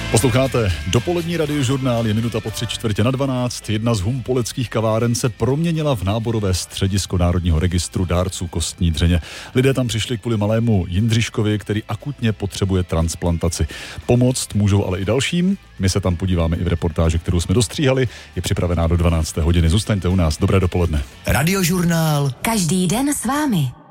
Posloucháte dopolední radiožurnál, je minuta po 11:45. Jedna z humpoleckých kaváren se proměnila v náborové středisko Národního registru dárců kostní dřeně. Lidé tam přišli kvůli malému Jindřiškovi, který akutně potřebuje transplantaci. Pomoct můžou ale i dalším. My se tam podíváme i v reportáži, kterou jsme dostříhali. Je připravená do 12. hodiny. Zůstaňte u nás. Dobré dopoledne. Radiožurnál. Každý den s vámi.